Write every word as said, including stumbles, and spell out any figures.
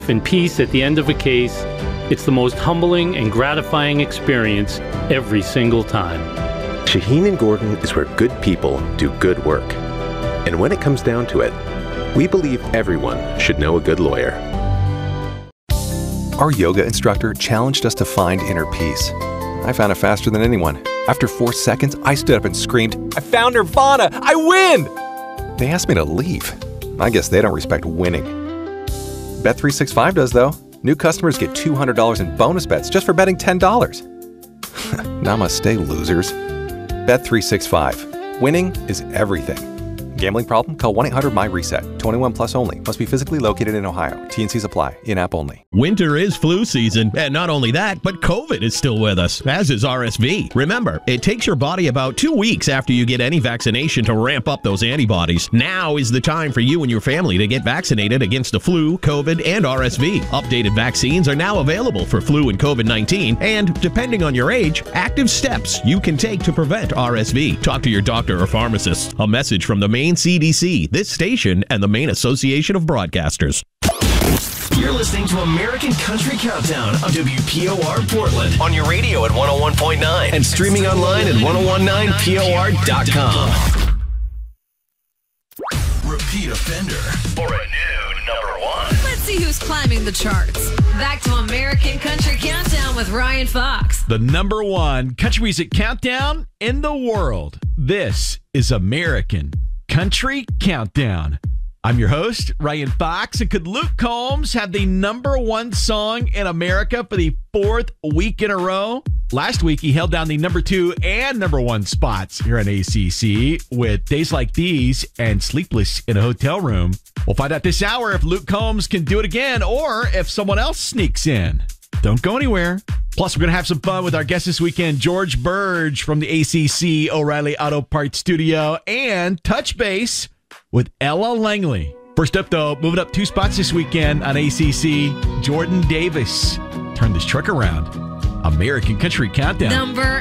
and peace at the end of a case, it's the most humbling and gratifying experience every single time. Shaheen and Gordon is where good people do good work. And when it comes down to it, we believe everyone should know a good lawyer. Our yoga instructor challenged us to find inner peace. I found it faster than anyone. After four seconds, I stood up and screamed, "I found Nirvana! I win!" They asked me to leave. I guess they don't respect winning. Bet three sixty-five does, though. New customers get two hundred dollars in bonus bets just for betting ten dollars. Namaste, losers. Bet three sixty-five. Winning is everything. Gambling problem? Call one eight hundred M Y reset. twenty-one plus only. Must be physically located in Ohio. T and Cs apply. In-app only. Winter is flu season, and not only that, but COVID is still with us, as is R S V. Remember, it takes your body about two weeks after you get any vaccination to ramp up those antibodies. Now is the time for you and your family to get vaccinated against the flu, COVID, and R S V. Updated vaccines are now available for flu and COVID nineteen, and depending on your age, active steps you can take to prevent R S V. Talk to your doctor or pharmacist. A message from the Maine C D C, this station, and the Maine Association of Broadcasters. You're listening to American Country Countdown on W P O R Portland. On your radio at one oh one point nine and streaming online at ten nineteen P O R dot com. Repeat offender for a new number one. Let's see who's climbing the charts. Back to American Country Countdown with Ryan Fox. The number one country music countdown in the world. This is American Country Countdown. I'm your host, Ryan Fox, and could Luke Combs have the number one song in America for the fourth week in a row? Last week, he held down the number two and number one spots here on A C C with Days Like These and Sleepless in a Hotel Room. We'll find out this hour if Luke Combs can do it again or if someone else sneaks in. Don't go anywhere. Plus, we're going to have some fun with our guest this weekend, George Burge from the A C C O'Reilly Auto Parts Studio, and touch base with Ella Langley. First up, though, moving up two spots this weekend on A C C, Jordan Davis. Turn this truck around. American Country Countdown. Number